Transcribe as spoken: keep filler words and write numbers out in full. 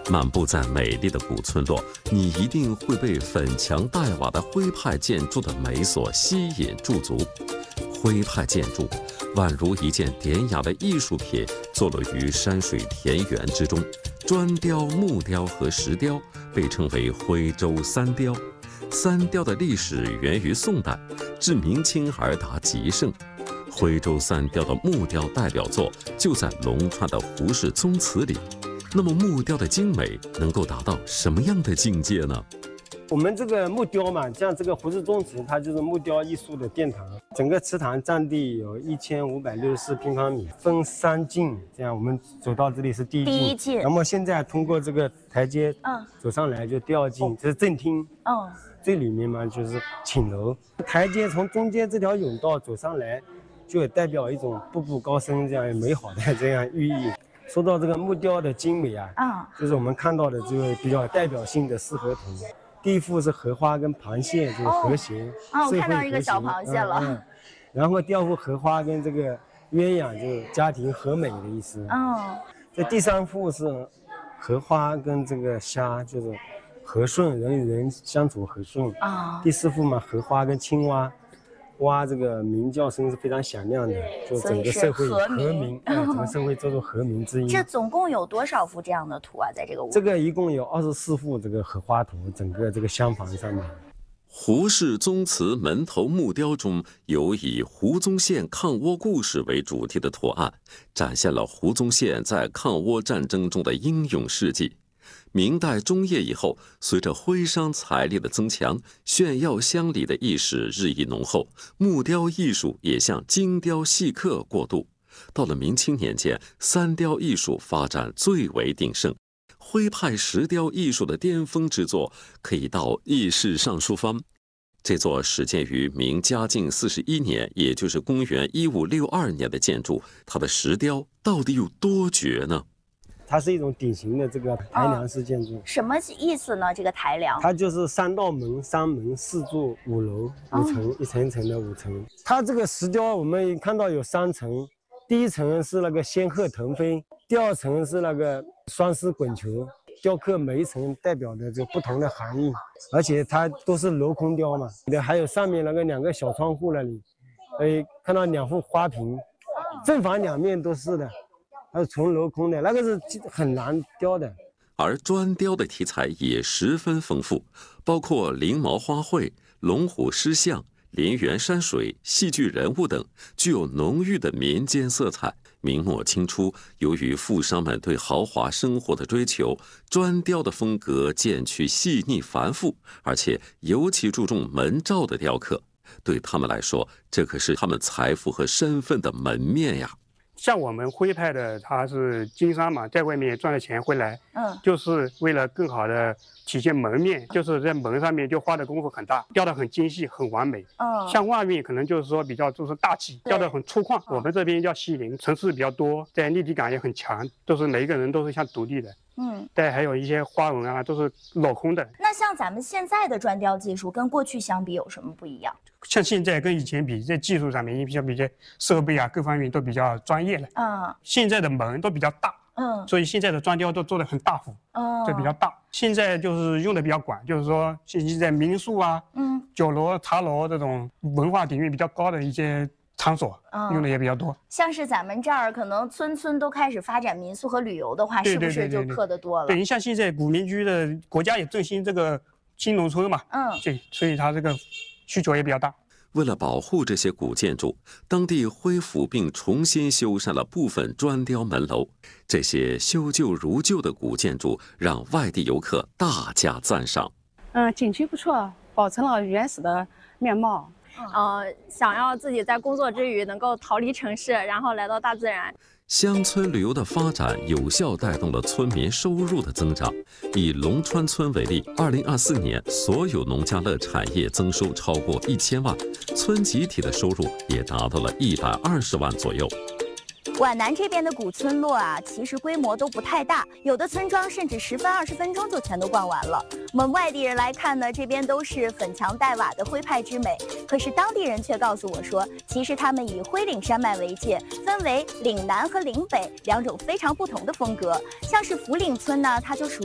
漫步在美丽的古村落，你一定会被粉墙黛瓦的徽派建筑的美所吸引驻足。徽派建筑宛如一件典雅的艺术品，坐落于山水田园之中。砖雕、木雕和石雕被称为徽州三雕。三雕的历史源于宋代，至明清而达极盛。徽州三雕的木雕代表作就在龙川的胡氏宗祠里。那么木雕的精美能够达到什么样的境界呢？ 我们这个木雕嘛，像这个胡氏宗祠，它就是木雕艺术的殿堂。整个祠堂占地有一千五百六十四平方米，分三进。这样我们走到这里是第一进， 第一进。 那么现在通过这个台阶， 嗯， 走上来就第二进，这是正厅。 嗯， 最里面嘛就是寝楼。台阶从中间这条甬道走上来，就也代表一种步步高升这样美好的这样寓意。说到这个木雕的精美啊， 啊， 就是我们看到的这个比较代表性的四合图。第一幅是荷花跟螃蟹，这个和谐。 哦，我看到一个小螃蟹了。 嗯嗯、然后第二幅荷花跟这个鸳鸯，就是家庭和美的意思。 哦。 这第三幅是荷花跟这个虾，就是和顺，人与人相处和顺。 啊、哦。 第四幅嘛，荷花跟青蛙。蛙这个鸣叫声是非常响亮的，就整个社会和鸣，哎，整个社会叫做和鸣之音。 这总共有多少幅这样的图啊？在这个屋？ 这个一共有二十四幅这个荷花图，整个这个厢房上面。 胡氏宗祠门头木雕中有以胡宗宪抗倭故事为主题的图案，展现了胡宗宪在抗倭战争中的英勇事迹。明代中叶以后，随着徽商财力的增强，炫耀乡里的意识日益浓厚，木雕艺术也向精雕细刻过渡。到了明清年间，三雕艺术发展最为鼎盛。徽派石雕艺术的巅峰之作，可以到议事尚书坊。这座始建于明嘉靖四十一年，也就是公元一五六二年的建筑，它的石雕到底有多绝呢？ 它是一种典型的这个抬梁式建筑。 哦、什么意思呢？这个抬梁， 它就是三道门、三门、四柱、五楼、五层，哦、一层一层的五层。它这个石雕我们看到有三层，第一层是那个仙鹤腾飞，第二层是那个双狮滚球。雕刻每一层代表的这不同的含义，而且它都是镂空雕嘛。还有上面那个两个小窗户那里，哎，看到两幅花瓶，正反两面都是的。还有纯镂空的，那个是很难雕的。 而砖雕的题材也十分丰富，包括翎毛花卉、龙虎狮象、林园山水、戏剧人物等，具有浓郁的民间色彩。明末清初，由于富商们对豪华生活的追求，砖雕的风格渐趋细腻繁复，而且尤其注重门罩的雕刻。对他们来说，这可是他们财富和身份的门面呀。 像我们徽派的，他是经商嘛，在外面赚了钱回来， 嗯， 就是为了更好的体现门面，就是在门上面就花的功夫很大，雕得很精细，很完美。 嗯， 像外面可能就是说比较就是大气，雕得很粗犷。我们这边叫西陵，层次比较多，在立体感也很强，都是每一个人都是像独立的。 嗯， 对，还有一些花纹啊，都是镂空的。 那像咱们现在的砖雕技术跟过去相比有什么不一样？ 像现在跟以前比，在技术上面，也比较比较设备啊各方面都比较专业了。 嗯， 现在的门都比较大。 嗯， 所以现在的砖雕都做得很大幅。 哦， 就比较大。现在就是用的比较广，就是说现在民宿啊、 嗯、 酒楼、茶楼这种文化底蕴比较高的一些场所，嗯、用的也比较多。 像是咱们这儿可能村村都开始发展民宿和旅游的话， 对是不是就刻得多了？ 对，你像现在古民居的国家也振兴这个新农村嘛， 嗯， 对，所以它这个需求也比较大。 为了保护这些古建筑，当地恢复并重新修缮了部分砖雕门楼。这些修旧如旧的古建筑让外地游客大加赞赏。 嗯，景区不错，保存了原始的面貌。 呃，想要自己在工作之余能够逃离城市，然后来到大自然。 乡村旅游的发展有效带动了村民收入的增长。以龙川村为例，二零二四年所有农家乐产业增收超过一千万，村集体的收入也达到了一百二十万左右。 皖南这边的古村落啊，其实规模都不太大，有的村庄甚至十分二十分钟就全都逛完了。我们外地人来看呢，这边都是粉墙黛瓦的徽派之美，可是当地人却告诉我说，其实他们以徽岭山脉为界，分为岭南和岭北两种非常不同的风格。像是福岭村呢，它就属